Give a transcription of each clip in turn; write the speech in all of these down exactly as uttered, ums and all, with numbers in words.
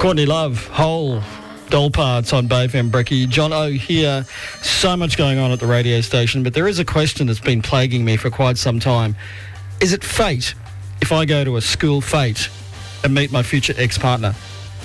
Courtney Love, whole doll parts on Bay F M Bricky. John O here. So much going on at the radio station, but there is a question that's been plaguing me for quite some time. Is it fate if I go to a school fete and meet my future ex-partner?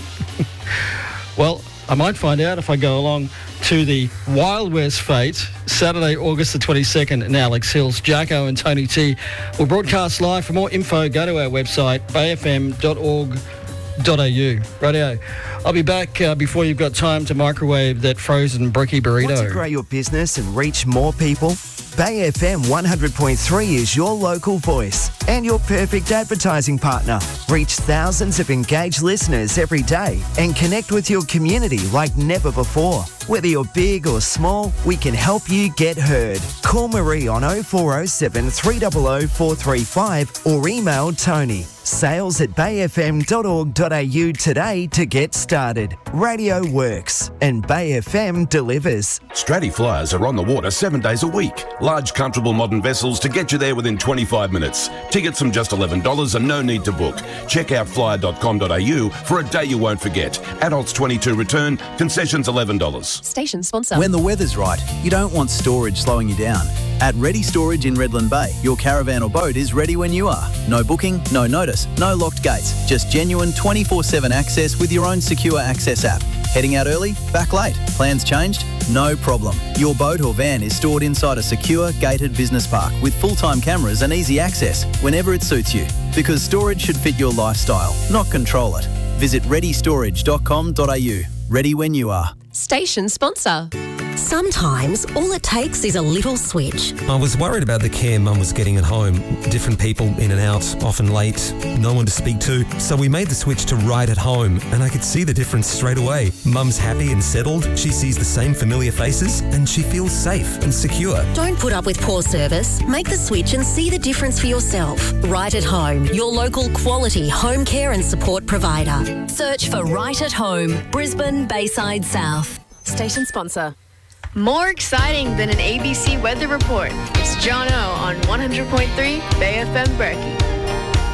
Well, I might find out if I go along to the Wild West Fete, Saturday, August the twenty-second in Alex Hills. Jacko and Tony T will broadcast live. For more info, go to our website, bay f m dot org dot a u. Radio. I'll be back uh, before you've got time to microwave that frozen bricky burrito. Want to grow your business and reach more people? Bay F M one hundred point three is your local voice and your perfect advertising partner. Reach thousands of engaged listeners every day and connect with your community like never before. Whether you're big or small, we can help you get heard. Call Marie on oh four oh seven, three hundred, four three five or email Tony. Sales at bay f m dot org dot a u today to get started. Radio works and Bay F M delivers. Stratty Flyers are on the water seven days a week. Large, comfortable modern vessels to get you there within twenty-five minutes. Tickets from just eleven dollars and no need to book. Check out flyer dot com dot a u for a day you won't forget. Adults twenty-two return, concessions eleven dollars. Station sponsor. When the weather's right, you don't want storage slowing you down. At Ready Storage in Redland Bay, your caravan or boat is ready when you are. No booking, no notice, no locked gates. Just genuine twenty-four seven access with your own secure access app. Heading out early? Back late? Plans changed? No problem. Your boat or van is stored inside a secure, gated business park with full-time cameras and easy access whenever it suits you. Because storage should fit your lifestyle, not control it. Visit ready storage dot com dot a u. Ready when you are. Station sponsor. Sometimes all it takes is a little switch. I was worried about the care Mum was getting at home. Different people in and out, often late, no one to speak to. So we made the switch to Right at Home, and I could see the difference straight away. Mum's happy and settled, she sees the same familiar faces, and she feels safe and secure. Don't put up with poor service. Make the switch and see the difference for yourself. Right at Home, your local quality home care and support provider. Search for Right at Home, Brisbane, Bayside South. Station sponsor. More exciting than an A B C weather report. It's John O on one hundred point three Bay F M Berkey.